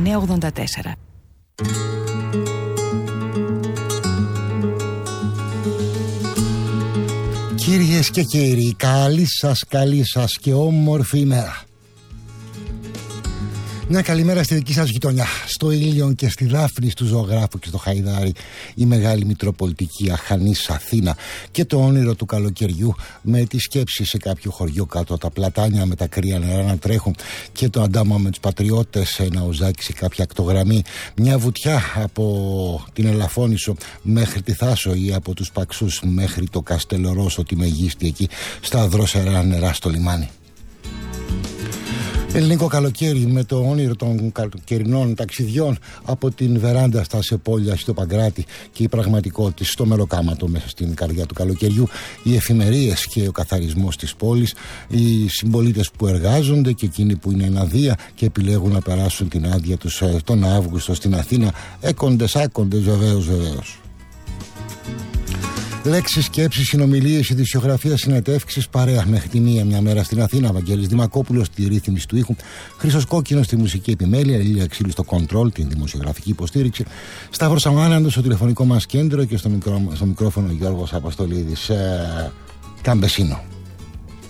1984. Κυρίες και κύριοι, καλή σας και όμορφη ημέρα. Μια καλημέρα στη δική σας γειτονιά, στο Ήλιον και στη Δάφνη, του Ζωγράφου και στο Χαϊδάρι, η μεγάλη μητροπολιτική αχανής Αθήνα και το όνειρο του καλοκαιριού με τη σκέψη σε κάποιο χωριό κάτω από τα πλατάνια με τα κρύα νερά να τρέχουν και το αντάμα με τους πατριώτες να ουζάκι σε κάποια ακτογραμμή, μια βουτιά από την Ελαφώνησο μέχρι τη Θάσο ή από τους Παξούς μέχρι το Καστελορόσο, τη μεγίστη εκεί στα δρόσερα νερά στο λιμάνι. Ελληνικό καλοκαίρι με το όνειρο των καλοκαιρινών ταξιδιών από την βεράντα στα Σεπόλια στο Παγκράτη και η πραγματικότητα στο Μεροκάματο μέσα στην καρδιά του καλοκαιριού, οι εφημερίες και ο καθαρισμός της πόλης, οι συμπολίτες που εργάζονται και εκείνοι που είναι εναδεία και επιλέγουν να περάσουν την άδεια τους τον Αύγουστο στην Αθήνα, έκοντες βεβαίως. Λέξεις, σκέψεις, συνομιλίες, ειδησιογραφία, συνεντεύξεις, παρέα μέχρι τη μία μια μέρα στην Αθήνα. Βαγγέλης Δημακόπουλος στη ρύθμιση του ήχου, Χρήστος Κόκκινος στη μουσική επιμέλεια, Λίλια Ξύλου στο κοντρόλ, την δημοσιογραφική υποστήριξη, Σταύρος Αμάναντος στο τηλεφωνικό μας κέντρο και στο μικρόφωνο Γιώργος Αποστολίδης. Καμπεσίνο.